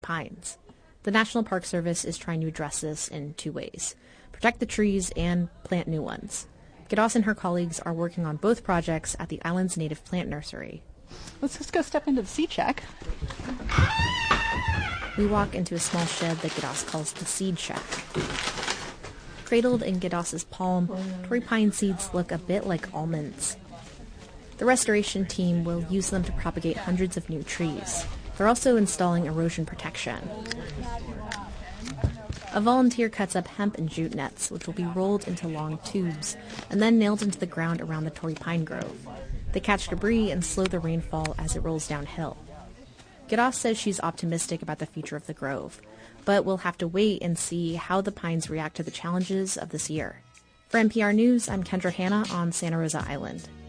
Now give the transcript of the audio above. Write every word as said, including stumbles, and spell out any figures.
pines. The National Park Service is trying to address this in two ways: protect the trees and plant new ones. Gidos and her colleagues are working on both projects at the island's native plant nursery. Let's just go step into the seed shack. We walk into a small shed that Gidos calls the seed shack. Cradled in Gidos's palm, Torrey pine seeds look a bit like almonds. The restoration team will use them to propagate hundreds of new trees. They're also installing erosion protection. A volunteer cuts up hemp and jute nets, which will be rolled into long tubes and then nailed into the ground around the Torrey pine grove. They catch debris and slow the rainfall as it rolls downhill. Gidos says she's optimistic about the future of the grove, but we'll have to wait and see how the pines react to the challenges of this year. For N P R News, I'm Kendra Hanna on Santa Rosa Island.